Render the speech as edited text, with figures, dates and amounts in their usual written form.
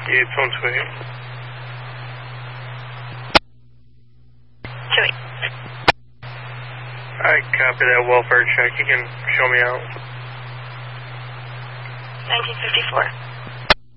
It's on 28. 28. Alright, copy that welfare check. You can show me out. 1954.